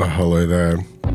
Hello there.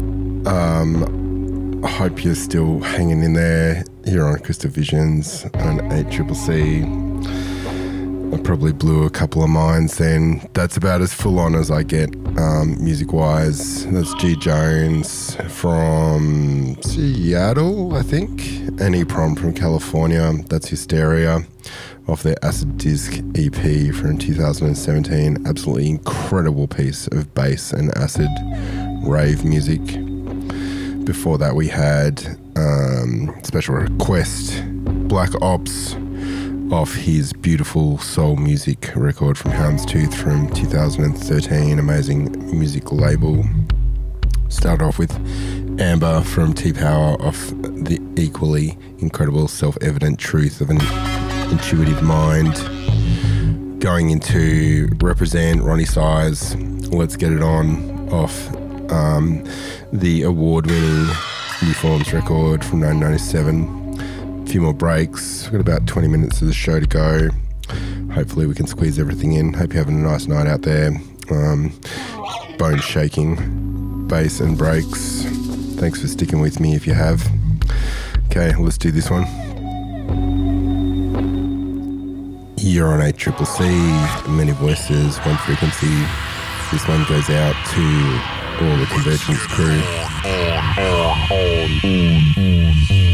I hope you're still hanging in there here on Crystal Visions and 8CCC. I probably blew a couple of minds then. That's about as full on as I get music-wise. That's G Jones from Seattle, I think, and E-Prom from California. That's Hysteria off their Acid Disc EP from 2017. Absolutely incredible piece of bass and acid rave music. Before that we had Special Request, Black Ops, off his beautiful soul music record from Houndstooth from 2013. Amazing music label. Started off with Amber from T-Power off the equally incredible Self-Evident Truth of an Intuitive Mind. Going into Represent, Ronnie Size, Let's Get It On off the award-winning New Forms record from 1997. A few more breaks. We've got about 20 minutes of the show to go. Hopefully we can squeeze everything in. Hope you're having a nice night out there. Bone shaking bass and breaks. Thanks for sticking with me if you have. Okay, let's do this one. You're on 8CCC, many voices, one frequency. This one goes out to all the Convergence crew.